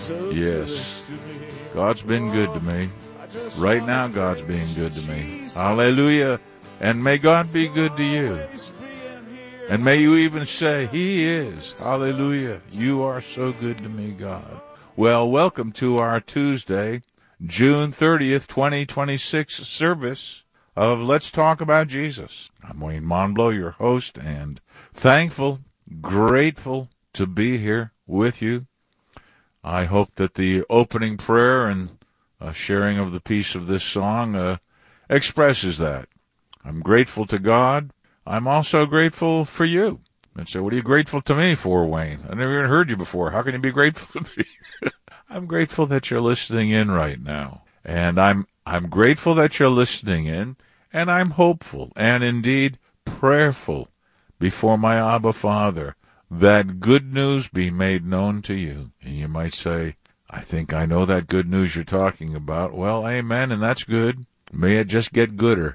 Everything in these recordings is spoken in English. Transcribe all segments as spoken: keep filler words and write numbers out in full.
Yes, God's been good to me. Right now, God's being good to me. Hallelujah. And may God be good to you. And may you even say, He is. Hallelujah. You are so good to me, God. Well, welcome to our Tuesday, June thirtieth, twenty twenty-six service of Let's Talk About Jesus. I'm Wayne Monblow, your host, and thankful, grateful to be here with you. I hope that the opening prayer and uh, sharing of the piece of this song uh, expresses that. I'm grateful to God. I'm also grateful for you. And so, what are you grateful to me for, Wayne? I never even heard you before. How can you be grateful to me? I'm grateful that you're listening in right now. And I'm I'm grateful that you're listening in, and I'm hopeful and indeed prayerful before my Abba Father that good news be made known to you. And you might say, I think I know that good news you're talking about. Well, amen, and that's good. May it just get gooder.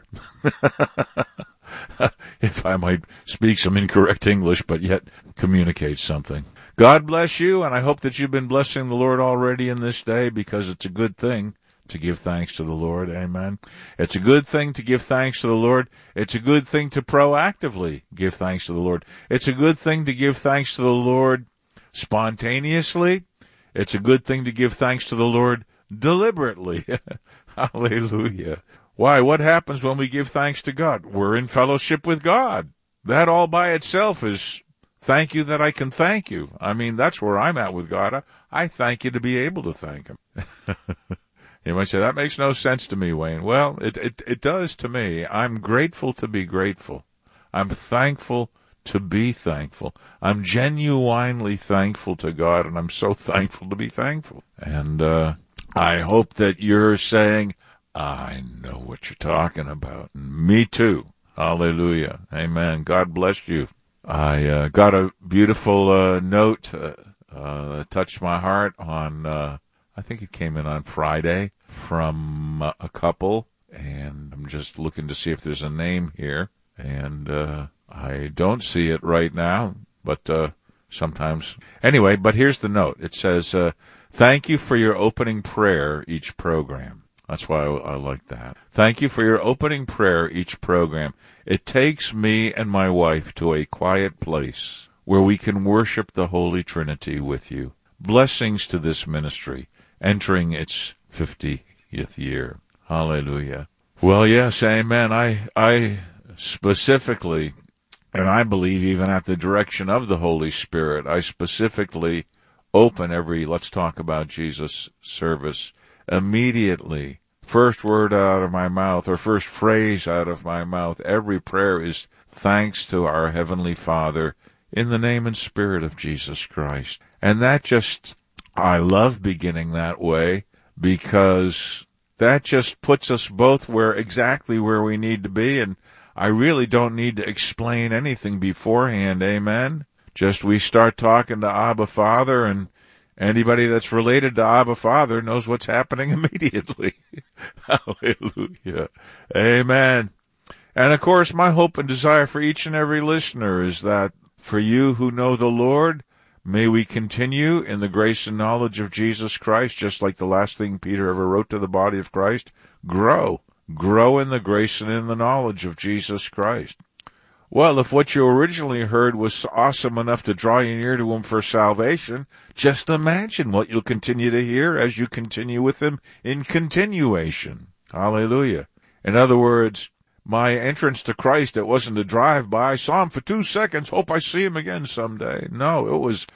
If I might speak some incorrect English, but yet communicate something. God bless you, and I hope that you've been blessing the Lord already in this day, because it's a good thing to give thanks to the Lord. Amen. It's a good thing to give thanks to the Lord. It's a good thing to proactively give thanks to the Lord. It's a good thing to give thanks to the Lord spontaneously. It's a good thing to give thanks to the Lord deliberately. Hallelujah. Why? What happens when we give thanks to God? We're in fellowship with God. That all by itself is thank you that I can thank you. I mean, that's where I'm at with God. I thank you to be able to thank Him. You might say, that makes no sense to me, Wayne. Well, it, it, it does to me. I'm grateful to be grateful. I'm thankful to be thankful. I'm genuinely thankful to God, and I'm so thankful to be thankful. And uh, I hope that you're saying, I know what you're talking about. And me too. Hallelujah. Amen. God bless you. I uh, got a beautiful uh, note uh, uh, that touched my heart on, uh, I think it came in on Friday, from uh, a couple. And I'm just looking to see if there's a name here. And uh, I don't see it right now, but uh, sometimes. Anyway, but here's the note. It says, uh, thank you for your opening prayer each program. That's why I, I like that. Thank you for your opening prayer each program. It takes me and my wife to a quiet place where we can worship the Holy Trinity with you. Blessings to this ministry, entering its fiftieth year. Hallelujah. Well, yes, amen. I, I specifically, and I believe even at the direction of the Holy Spirit, I specifically open every Let's Talk About Jesus service immediately. First word out of my mouth, or first phrase out of my mouth, every prayer is thanks to our Heavenly Father in the name and spirit of Jesus Christ. And that just, I love beginning that way, because that just puts us both where exactly where we need to be, and I really don't need to explain anything beforehand, amen? Just we start talking to Abba Father, and anybody that's related to Abba Father knows what's happening immediately. Hallelujah. Amen. And of course, my hope and desire for each and every listener is that for you who know the Lord, may we continue in the grace and knowledge of Jesus Christ, just like the last thing Peter ever wrote to the body of Christ. Grow. Grow in the grace and in the knowledge of Jesus Christ. Well, if what you originally heard was awesome enough to draw you near to Him for salvation, just imagine what you'll continue to hear as you continue with Him in continuation. Hallelujah. In other words, my entrance to Christ, it wasn't a drive-by. I saw Him for two seconds, hope I see Him again someday. No, it was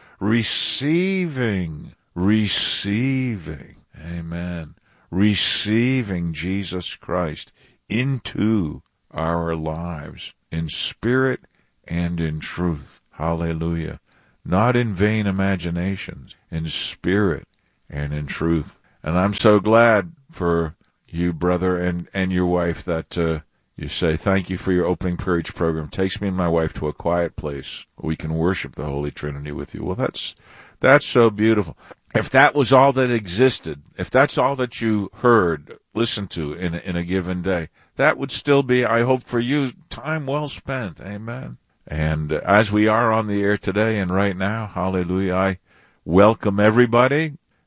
receiving, receiving, amen, receiving Jesus Christ into our lives in spirit and in truth. Hallelujah. Not in vain imaginations, in spirit and in truth. And I'm so glad for you, brother, and, and your wife, that uh, you say, thank you for your opening prayer each program. It takes me and my wife to a quiet place where we can worship the Holy Trinity with you. Well, that's that's so beautiful. If that was all that existed, if that's all that you heard, listened to in a, in a given day, that would still be, I hope for you, time well spent. Amen. And as we are on the air today and right now, hallelujah, I welcome everybody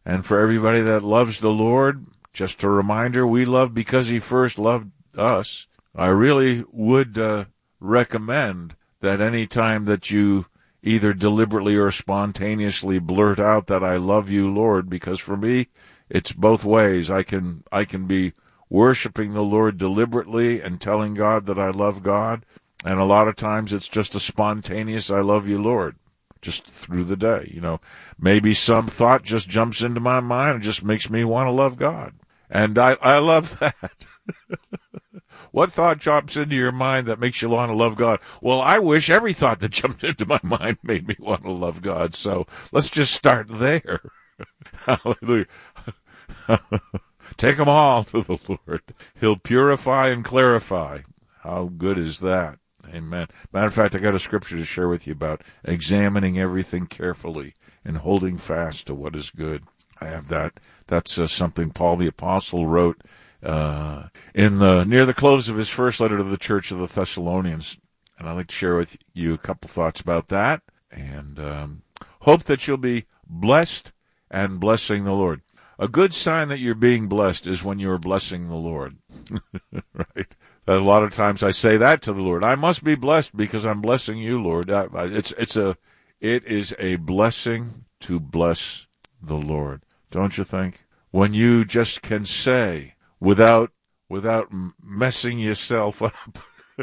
And for everybody that loves the Lord, just a reminder, we love because he first loved us. I really would uh, recommend that any time that you either deliberately or spontaneously blurt out that I love you, Lord, because for me, it's both ways. I can I can be worshiping the Lord deliberately and telling God that I love God, and a lot of times it's just a spontaneous I love you, Lord, just through the day. You know, maybe some thought just jumps into my mind and just makes me want to love God. And I, I love that. What thought jumps into your mind that makes you want to love God? Well, I wish every thought that jumped into my mind made me want to love God. So let's just start there. Hallelujah. Take them all to the Lord. He'll purify and clarify. How good is that? Amen. Matter of fact, I got a scripture to share with you about examining everything carefully and holding fast to what is good. I have that. That's uh, something Paul the Apostle wrote uh, in the near the close of his first letter to the church of the Thessalonians. And I'd like to share with you a couple thoughts about that, and um, hope that you'll be blessed and blessing the Lord. A good sign that you're being blessed is when you're blessing the Lord. Right? A lot of times I say that to the Lord. I must be blessed because I'm blessing you, Lord. I, I, it's it's a it is a blessing to bless the Lord, don't you think? When you just can say without without messing yourself up.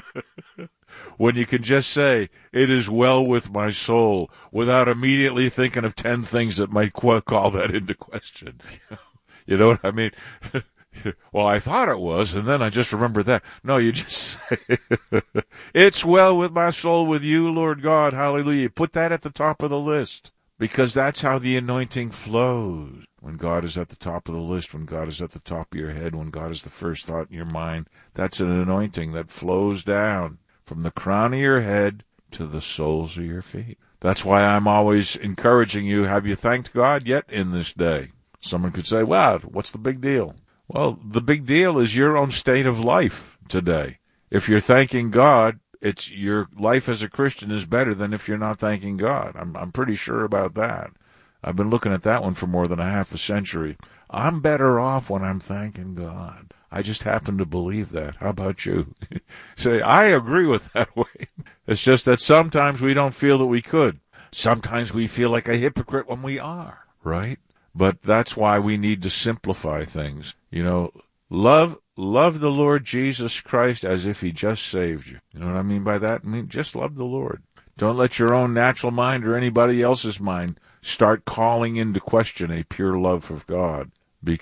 When you can just say, it is well with my soul, without immediately thinking of ten things that might call that into question. You know what I mean? Well, I thought it was, and then I just remembered that. No, you just say, it's well with my soul with you, Lord God, hallelujah. Put that at the top of the list, because that's how the anointing flows. When God is at the top of the list, when God is at the top of your head, when God is the first thought in your mind, that's an anointing that flows down from the crown of your head to the soles of your feet. That's why I'm always encouraging you, have you thanked God yet in this day? Someone could say, wow, what's the big deal? Well, the big deal is your own state of life today. If you're thanking God, it's your life as a Christian is better than if you're not thanking God. I'm, I'm pretty sure about that. I've been looking at that one for more than a half a century. I'm better off when I'm thanking God. I just happen to believe that. How about you? Say, I agree with that way. It's just that sometimes we don't feel that we could. Sometimes we feel like a hypocrite when we are, right? But that's why we need to simplify things. You know, love love the Lord Jesus Christ as if he just saved you. You know what I mean by that? I mean, just love the Lord. Don't let your own natural mind or anybody else's mind start calling into question a pure love for God,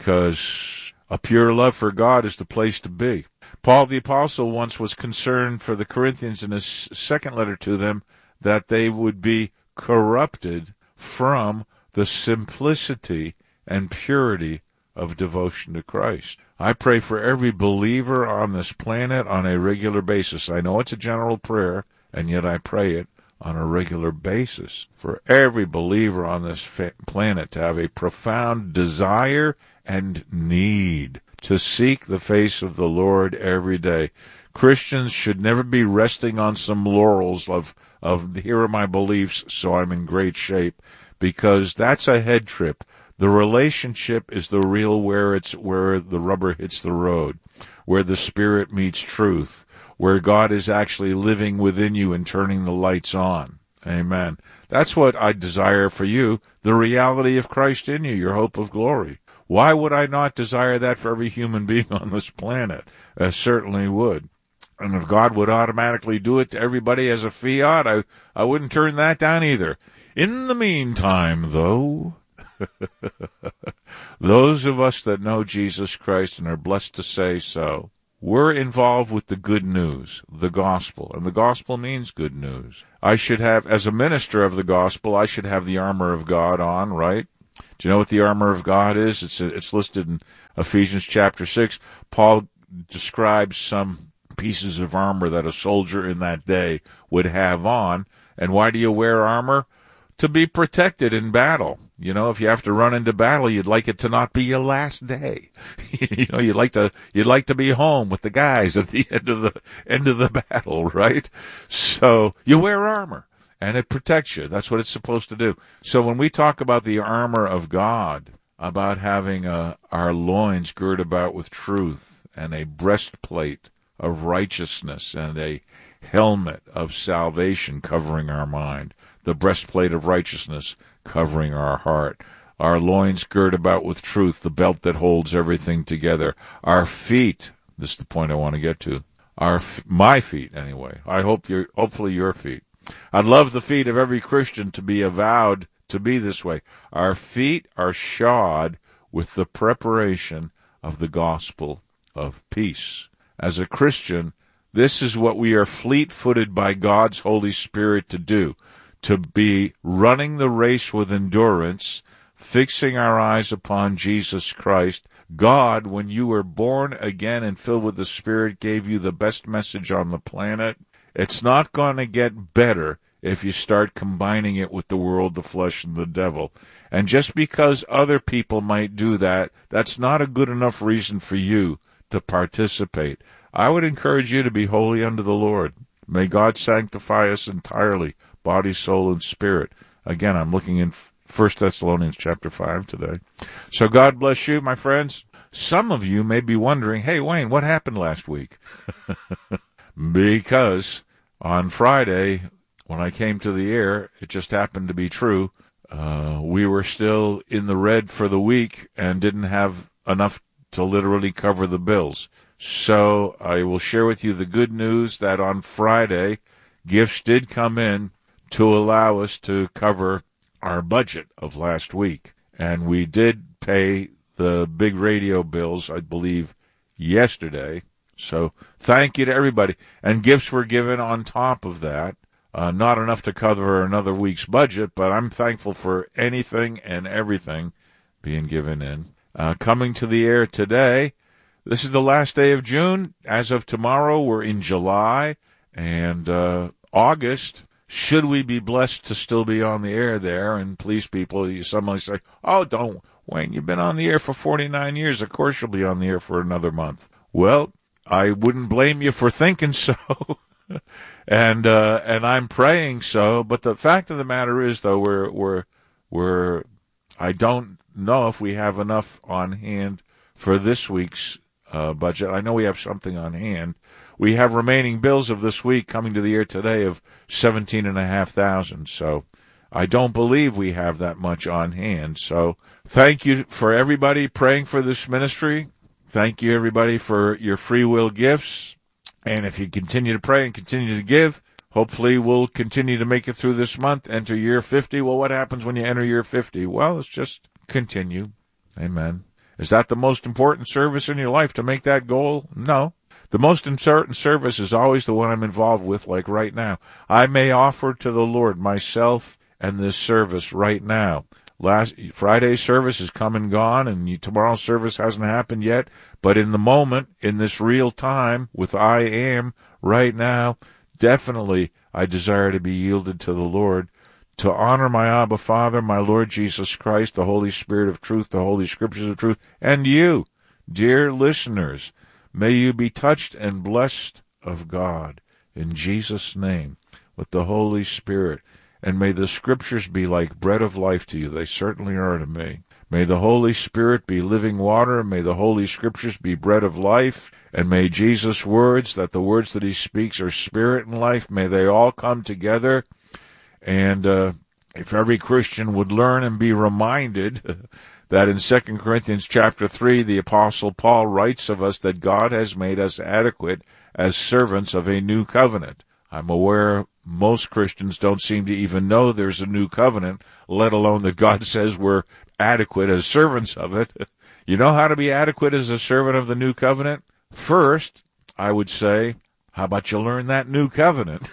because a pure love for God is the place to be. Paul the Apostle once was concerned for the Corinthians in his second letter to them that they would be corrupted from the simplicity and purity of devotion to Christ. I pray for every believer on this planet on a regular basis. I know it's a general prayer, and yet I pray it on a regular basis for every believer on this fa- planet to have a profound desire and need to seek the face of the Lord every day. Christians should never be resting on some laurels of, of here are my beliefs, so I'm in great shape, because that's a head trip. The relationship is the real where it's where the rubber hits the road, where the Spirit meets truth, where God is actually living within you and turning the lights on. Amen. That's what I desire for you, the reality of Christ in you, your hope of glory. Why would I not desire that for every human being on this planet? I certainly would. And if God would automatically do it to everybody as a fiat, I, I wouldn't turn that down either. In the meantime, though, those of us that know Jesus Christ and are blessed to say so, we're involved with the good news, the gospel, and the gospel means good news. I should have, as a minister of the gospel, I should have the armor of God on, right? Do you know what the armor of God is? It's it's listed in Ephesians chapter six. Paul describes some pieces of armor that a soldier in that day would have on. And why do you wear armor? To be protected in battle. You know, if you have to run into battle, you'd like it to not be your last day. You know, you'd like to you'd like to be home with the guys at the end of the end of the battle, right? So you wear armor, and it protects you. That's what it's supposed to do. So when we talk about the armor of God, about having uh, our loins girt about with truth and a breastplate of righteousness and a helmet of salvation covering our mind, the breastplate of righteousness covering our heart, our loins girt about with truth, the belt that holds everything together, our feet, this is the point I want to get to, our my feet anyway, I hope your hopefully your feet. I'd love the feet of every Christian to be avowed to be this way. Our feet are shod with the preparation of the gospel of peace. As a Christian, this is what we are fleet-footed by God's Holy Spirit to do, to be running the race with endurance, fixing our eyes upon Jesus Christ. God, when you were born again and filled with the Spirit, gave you the best message on the planet. It's not going to get better if you start combining it with the world, the flesh, and the devil. And just because other people might do that, that's not a good enough reason for you to participate. I would encourage you to be holy unto the Lord. May God sanctify us entirely, body, soul, and spirit. Again, I'm looking in First Thessalonians chapter five today. So God bless you, my friends. Some of you may be wondering, hey, Wayne, what happened last week? Because on Friday, when I came to the air, it just happened to be true. Uh, we were still in the red for the week and didn't have enough to literally cover the bills. So I will share with you the good news that on Friday, gifts did come in to allow us to cover our budget of last week. And we did pay the big radio bills, I believe, yesterday. So thank you to everybody. And gifts were given on top of that. Uh, not enough to cover another week's budget, but I'm thankful for anything and everything being given in. Uh, coming to the air today, this is the last day of June. As of tomorrow, we're in July and uh, August. Should we be blessed to still be on the air there? And please, people, you somebody say, oh, don't, Wayne, you've been on the air for forty-nine years. Of course you'll be on the air for another month. Well, I wouldn't blame you for thinking so. And uh, and I'm praying so, but the fact of the matter is, though, we're we're we're I don't know if we have enough on hand for this week's uh, budget. I know we have something on hand. We have remaining bills of this week coming to the air today of seventeen and a half thousand. So I don't believe we have that much on hand. So thank you for everybody praying for this ministry. Thank you, everybody, for your free will gifts. And if you continue to pray and continue to give, hopefully we'll continue to make it through this month, enter year fifty. Well, what happens when you enter year fifty? Well, it's just continue. Amen. Is that the most important service in your life, to make that goal? No. The most important service is always the one I'm involved with, like right now. I may offer to the Lord myself and this service right now. Last Friday's service is come and gone, and you, tomorrow's service hasn't happened yet. But in the moment, in this real time, with I am right now, definitely I desire to be yielded to the Lord, to honor my Abba Father, my Lord Jesus Christ, the Holy Spirit of truth, the Holy Scriptures of truth, and you, dear listeners. May you be touched and blessed of God in Jesus' name with the Holy Spirit. And may the Scriptures be like bread of life to you. They certainly are to me. May the Holy Spirit be living water. May the Holy Scriptures be bread of life. And may Jesus' words, that the words that he speaks are spirit and life, may they all come together. And uh, if every Christian would learn and be reminded that in Second Corinthians chapter three, the Apostle Paul writes of us that God has made us adequate as servants of a new covenant. I'm aware most Christians don't seem to even know there's a new covenant, let alone that God says we're adequate as servants of it. You know how to be adequate as a servant of the new covenant? First, I would say, how about you learn that new covenant?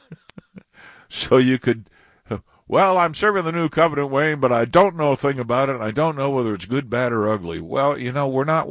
So you could, well, I'm serving the new covenant, Wayne, but I don't know a thing about it. I don't know whether it's good, bad, or ugly. Well, you know, we're not